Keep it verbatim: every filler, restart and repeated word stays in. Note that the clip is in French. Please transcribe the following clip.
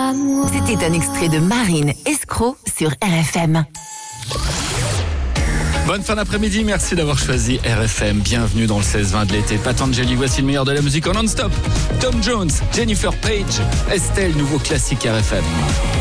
moi. C'était un extrait de Marine Escroc sur R F M. Bonne fin d'après-midi, merci d'avoir choisi R F M. Bienvenue dans le seize vingt de l'été. Patangeli, voici le meilleur de la musique en non-stop. Tom Jones, Jennifer Page, Estelle, nouveau classique R F M.